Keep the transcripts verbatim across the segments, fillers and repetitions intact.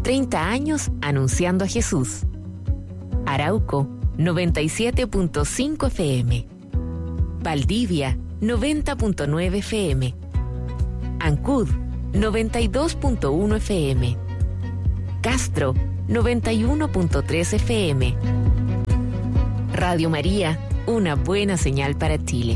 treinta años anunciando a Jesús. Arauco, noventa y siete punto cinco F M. Valdivia, noventa punto nueve F M. Ancud, noventa y dos punto uno F M. Castro, noventa y uno punto tres F M. Radio María, una buena señal para Chile.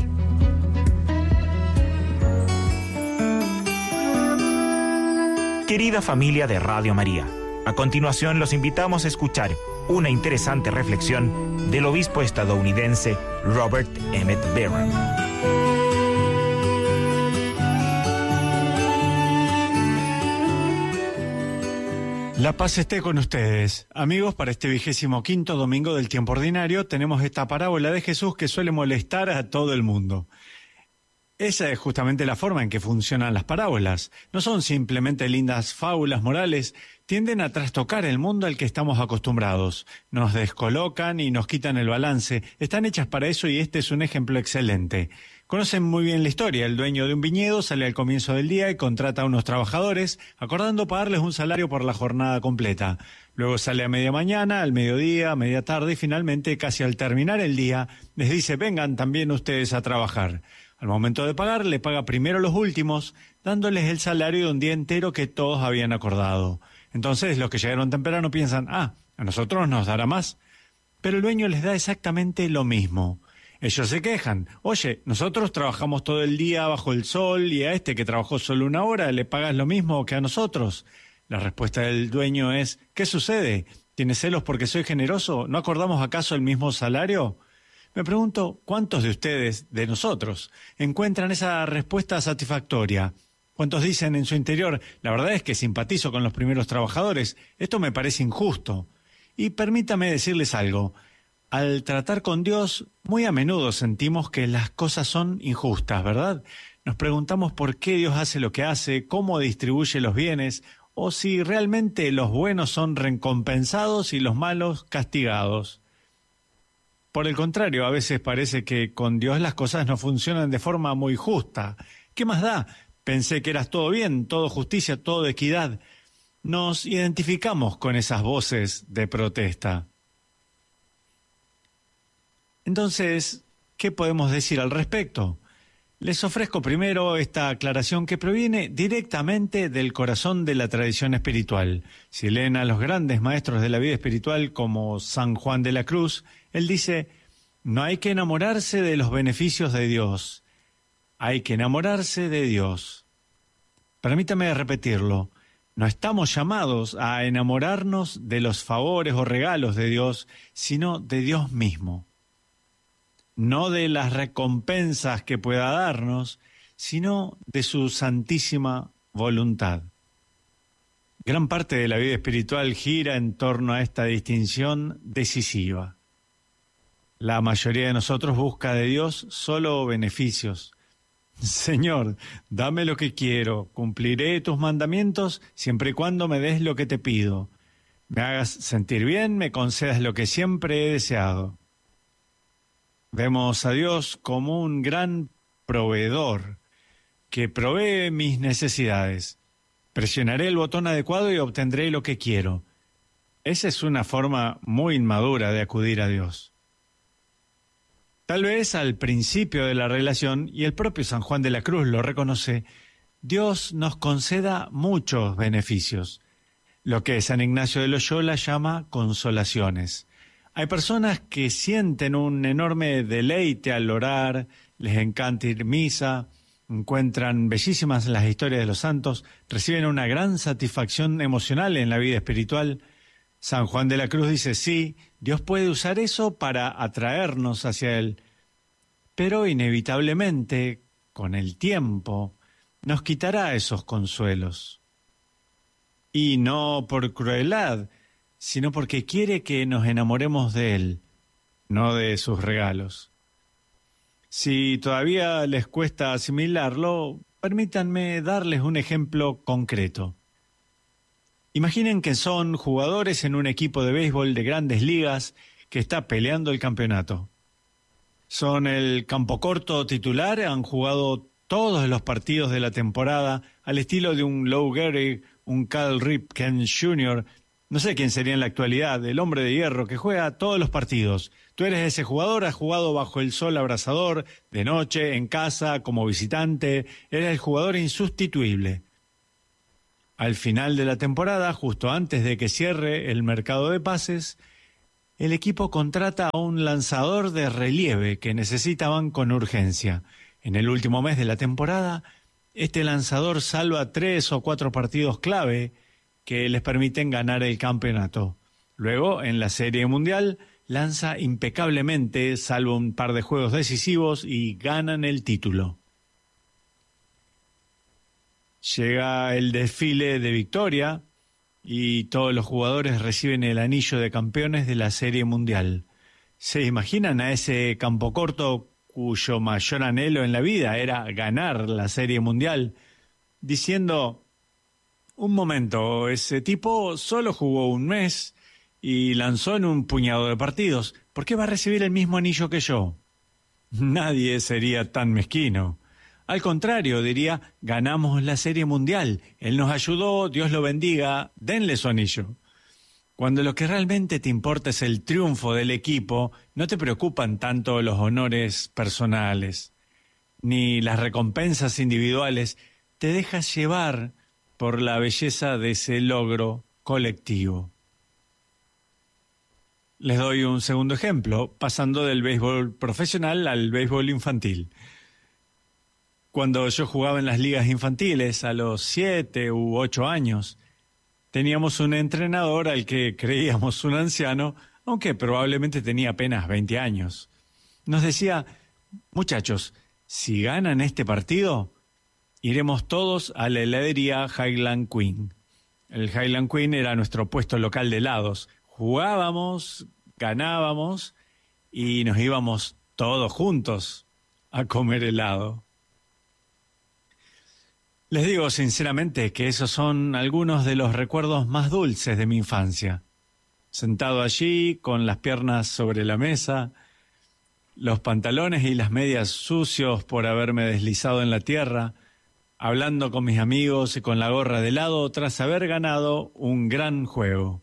Querida familia de Radio María, a continuación los invitamos a escuchar una interesante reflexión del obispo estadounidense Robert Emmett Barron. La paz esté con ustedes. Amigos, para este vigésimo quinto domingo del tiempo ordinario tenemos esta parábola de Jesús que suele molestar a todo el mundo. Esa es justamente la forma en que funcionan las parábolas. No son simplemente lindas fábulas morales, tienden a trastocar el mundo al que estamos acostumbrados. Nos descolocan y nos quitan el balance. Están hechas para eso y este es un ejemplo excelente. Conocen muy bien la historia. El dueño de un viñedo sale al comienzo del día y contrata a unos trabajadores, acordando pagarles un salario por la jornada completa. Luego sale a media mañana, al mediodía, a media tarde y finalmente, casi al terminar el día, les dice: vengan también ustedes a trabajar. Al momento de pagar, le paga primero a los últimos, dándoles el salario de un día entero que todos habían acordado. Entonces, los que llegaron temprano piensan: ah, a nosotros nos dará más. Pero el dueño les da exactamente lo mismo. Ellos se quejan: oye, nosotros trabajamos todo el día bajo el sol y a este que trabajó solo una hora le pagas lo mismo que a nosotros. La respuesta del dueño es: ¿qué sucede? ¿Tienes celos porque soy generoso? ¿No acordamos acaso el mismo salario? Me pregunto, ¿cuántos de ustedes, de nosotros, encuentran esa respuesta satisfactoria? ¿Cuántos dicen en su interior: la verdad es que simpatizo con los primeros trabajadores, esto me parece injusto? Y permítame decirles algo, al tratar con Dios, muy a menudo sentimos que las cosas son injustas, ¿verdad? Nos preguntamos por qué Dios hace lo que hace, cómo distribuye los bienes, o si realmente los buenos son recompensados y los malos castigados. Por el contrario, a veces parece que con Dios las cosas no funcionan de forma muy justa. ¿Qué más da? Pensé que eras todo bien, todo justicia, todo equidad. Nos identificamos con esas voces de protesta. Entonces, ¿qué podemos decir al respecto? Les ofrezco primero esta aclaración que proviene directamente del corazón de la tradición espiritual. Si leen a los grandes maestros de la vida espiritual como San Juan de la Cruz, él dice: no hay que enamorarse de los beneficios de Dios, hay que enamorarse de Dios. Permítame repetirlo, no estamos llamados a enamorarnos de los favores o regalos de Dios, sino de Dios mismo. No de las recompensas que pueda darnos, sino de su santísima voluntad. Gran parte de la vida espiritual gira en torno a esta distinción decisiva. La mayoría de nosotros busca de Dios solo beneficios. Señor, dame lo que quiero, cumpliré tus mandamientos siempre y cuando me des lo que te pido. Me hagas sentir bien, me concedas lo que siempre he deseado. Vemos a Dios como un gran proveedor que provee mis necesidades. Presionaré el botón adecuado y obtendré lo que quiero. Esa es una forma muy inmadura de acudir a Dios. Tal vez al principio de la relación, y el propio San Juan de la Cruz lo reconoce, Dios nos conceda muchos beneficios, lo que San Ignacio de Loyola llama consolaciones. Hay personas que sienten un enorme deleite al orar, les encanta ir a misa, encuentran bellísimas las historias de los santos, reciben una gran satisfacción emocional en la vida espiritual. San Juan de la Cruz dice: sí, Dios puede usar eso para atraernos hacia Él, pero inevitablemente, con el tiempo, nos quitará esos consuelos. Y no por crueldad, sino porque quiere que nos enamoremos de Él, no de sus regalos. Si todavía les cuesta asimilarlo, permítanme darles un ejemplo concreto. Imaginen que son jugadores en un equipo de béisbol de grandes ligas que está peleando el campeonato. Son el campo corto titular, han jugado todos los partidos de la temporada al estilo de un Lou Gehrig un Cal Ripken junior, no sé quién sería en la actualidad, el hombre de hierro que juega todos los partidos. Tú eres ese jugador, has jugado bajo el sol abrasador, de noche, en casa, como visitante, eres el jugador insustituible. Al final de la temporada, justo antes de que cierre el mercado de pases, el equipo contrata a un lanzador de relieve que necesitaban con urgencia. En el último mes de la temporada, este lanzador salva tres o cuatro partidos clave que les permiten ganar el campeonato. Luego, en la Serie Mundial, lanza impecablemente, salvo un par de juegos decisivos, y ganan el título. Llega el desfile de victoria y todos los jugadores reciben el anillo de campeones de la Serie Mundial. ¿Se imaginan a ese campocorto cuyo mayor anhelo en la vida era ganar la Serie Mundial, diciendo: un momento, ese tipo solo jugó un mes y lanzó en un puñado de partidos, ¿por qué va a recibir el mismo anillo que yo? Nadie sería tan mezquino. Al contrario, diría: ganamos la Serie Mundial, él nos ayudó, Dios lo bendiga, denle su anillo. Cuando lo que realmente te importa es el triunfo del equipo, no te preocupan tanto los honores personales, ni las recompensas individuales, te dejas llevar por la belleza de ese logro colectivo. Les doy un segundo ejemplo, pasando del béisbol profesional al béisbol infantil. Cuando yo jugaba en las ligas infantiles a los siete u ocho años, teníamos un entrenador al que creíamos un anciano, aunque probablemente tenía apenas veinte años. Nos decía: muchachos, si ganan este partido, iremos todos a la heladería Highland Queen. El Highland Queen era nuestro puesto local de helados. Jugábamos, ganábamos y nos íbamos todos juntos a comer helado. Les digo sinceramente que esos son algunos de los recuerdos más dulces de mi infancia. Sentado allí, con las piernas sobre la mesa, los pantalones y las medias sucios por haberme deslizado en la tierra, hablando con mis amigos y con la gorra de helado tras haber ganado un gran juego.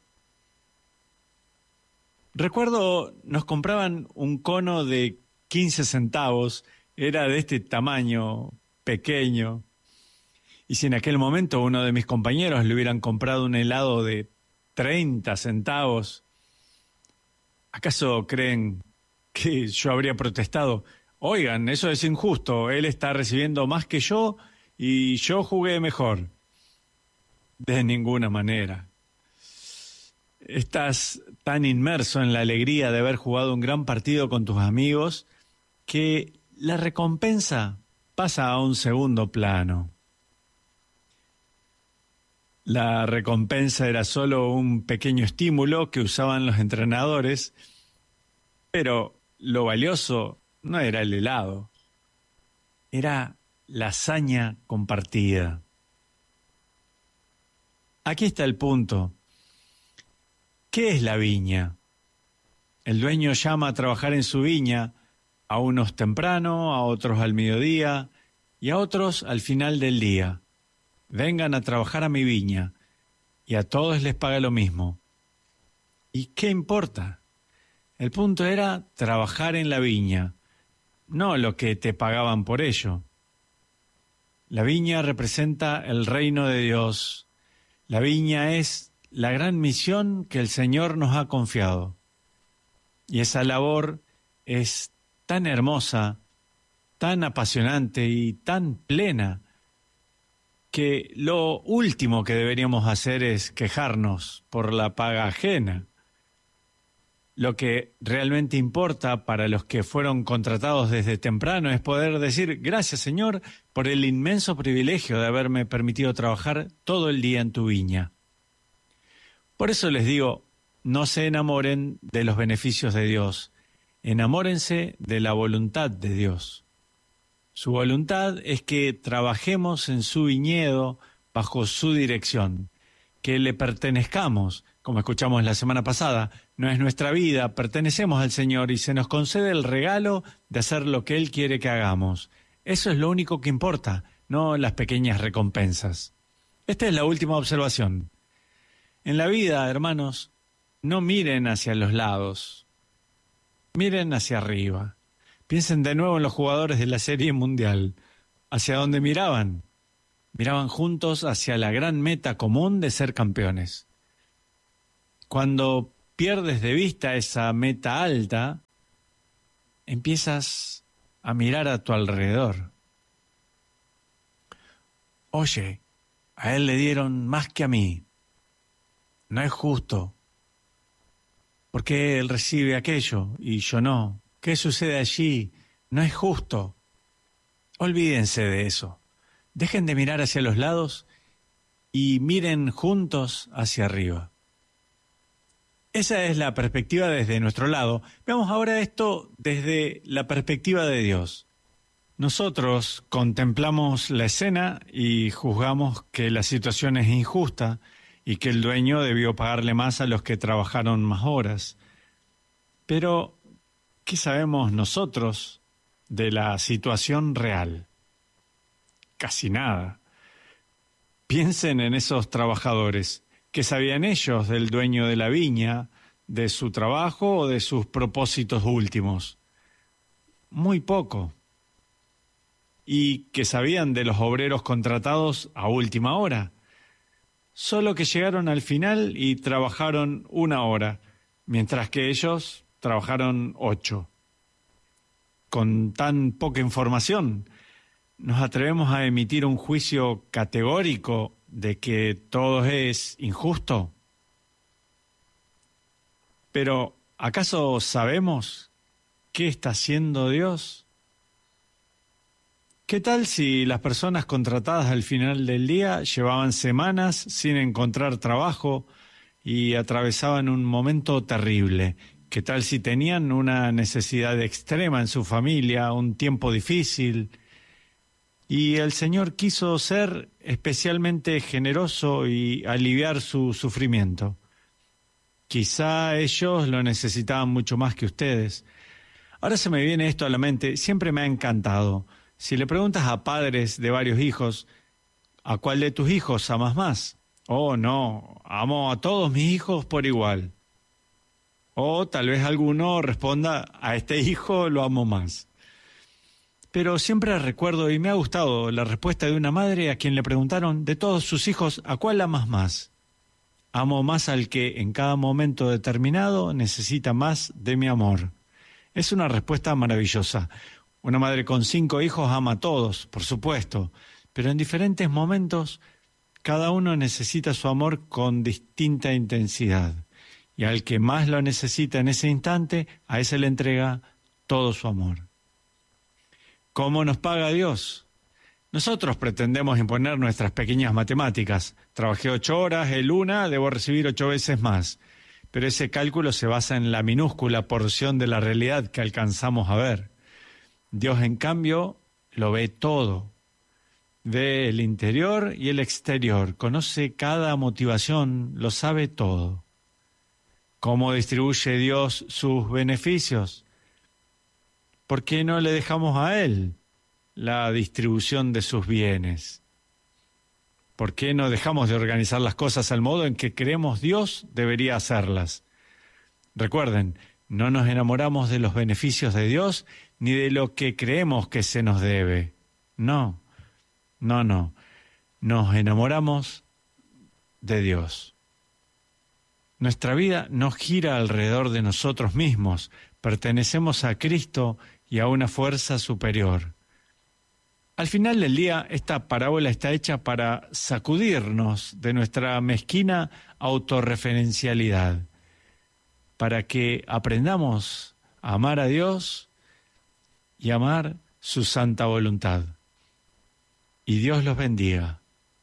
Recuerdo, nos compraban un cono de quince centavos, era de este tamaño, pequeño. Y si en aquel momento uno de mis compañeros le hubieran comprado un helado de treinta centavos, ¿acaso creen que yo habría protestado? Oigan, eso es injusto, él está recibiendo más que yo y yo jugué mejor. De ninguna manera. Estás tan inmerso en la alegría de haber jugado un gran partido con tus amigos que la recompensa pasa a un segundo plano. La recompensa era solo un pequeño estímulo que usaban los entrenadores, pero lo valioso no era el helado, era la hazaña compartida. Aquí está el punto. ¿Qué es la viña? El dueño llama a trabajar en su viña a unos temprano, a otros al mediodía y a otros al final del día. Vengan a trabajar a mi viña, y a todos les paga lo mismo. ¿Y qué importa? El punto era trabajar en la viña, no lo que te pagaban por ello. La viña representa el reino de Dios. La viña es la gran misión que el Señor nos ha confiado. Y esa labor es tan hermosa, tan apasionante y tan plena, que lo último que deberíamos hacer es quejarnos por la paga ajena. Lo que realmente importa para los que fueron contratados desde temprano es poder decir: gracias, Señor, por el inmenso privilegio de haberme permitido trabajar todo el día en tu viña. Por eso les digo, no se enamoren de los beneficios de Dios, enamórense de la voluntad de Dios. Su voluntad es que trabajemos en su viñedo bajo su dirección, que le pertenezcamos, como escuchamos la semana pasada. No es nuestra vida, pertenecemos al Señor y se nos concede el regalo de hacer lo que Él quiere que hagamos. Eso es lo único que importa, no las pequeñas recompensas. Esta es la última observación. En la vida, hermanos, no miren hacia los lados, miren hacia arriba. Piensen de nuevo en los jugadores de la Serie Mundial. ¿Hacia dónde miraban? Miraban juntos hacia la gran meta común de ser campeones. Cuando pierdes de vista esa meta alta, empiezas a mirar a tu alrededor. Oye, a él le dieron más que a mí. No es justo. ¿Por qué él recibe aquello y yo no? ¿Qué sucede allí? No es justo. Olvídense de eso. Dejen de mirar hacia los lados y miren juntos hacia arriba. Esa es la perspectiva desde nuestro lado. Veamos ahora esto desde la perspectiva de Dios. Nosotros contemplamos la escena y juzgamos que la situación es injusta y que el dueño debió pagarle más a los que trabajaron más horas. Pero, ¿qué sabemos nosotros de la situación real? Casi nada. Piensen en esos trabajadores. ¿Qué sabían ellos del dueño de la viña, de su trabajo o de sus propósitos últimos? Muy poco. ¿Y qué sabían de los obreros contratados a última hora? Solo que llegaron al final y trabajaron una hora, mientras que ellos trabajaron ocho. Con tan poca información, ¿nos atrevemos a emitir un juicio categórico de que todo es injusto? Pero, ¿acaso sabemos qué está haciendo Dios? ¿Qué tal si las personas contratadas al final del día llevaban semanas sin encontrar trabajo y atravesaban un momento terrible? ¿Qué tal si tenían una necesidad extrema en su familia, un tiempo difícil? Y el Señor quiso ser especialmente generoso y aliviar su sufrimiento. Quizá ellos lo necesitaban mucho más que ustedes. Ahora se me viene esto a la mente, siempre me ha encantado. Si le preguntas a padres de varios hijos, ¿a cuál de tus hijos amas más? Oh, no, amo a todos mis hijos por igual. O tal vez alguno responda, a este hijo lo amo más. Pero siempre recuerdo y me ha gustado la respuesta de una madre a quien le preguntaron de todos sus hijos, ¿a cuál amas más? Amo más al que en cada momento determinado necesita más de mi amor. Es una respuesta maravillosa. Una madre con cinco hijos ama a todos, por supuesto, pero en diferentes momentos cada uno necesita su amor con distinta intensidad. Y al que más lo necesita en ese instante, a ese le entrega todo su amor. ¿Cómo nos paga Dios? Nosotros pretendemos imponer nuestras pequeñas matemáticas. Trabajé ocho horas, él una, debo recibir ocho veces más. Pero ese cálculo se basa en la minúscula porción de la realidad que alcanzamos a ver. Dios, en cambio, lo ve todo. Ve el interior y el exterior. Conoce cada motivación, lo sabe todo. ¿Cómo distribuye Dios sus beneficios? ¿Por qué no le dejamos a Él la distribución de sus bienes? ¿Por qué no dejamos de organizar las cosas al modo en que creemos Dios debería hacerlas? Recuerden, no nos enamoramos de los beneficios de Dios ni de lo que creemos que se nos debe. No, no, no. Nos enamoramos de Dios. Nuestra vida no gira alrededor de nosotros mismos. Pertenecemos a Cristo y a una fuerza superior. Al final del día, esta parábola está hecha para sacudirnos de nuestra mezquina autorreferencialidad, para que aprendamos a amar a Dios y amar su santa voluntad. Y Dios los bendiga.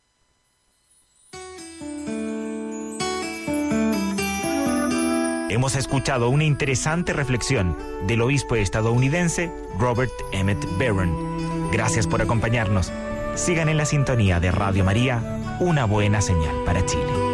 Hemos escuchado una interesante reflexión del obispo estadounidense Robert Emmett Barron. Gracias por acompañarnos. Sigan en la sintonía de Radio María, una buena señal para Chile.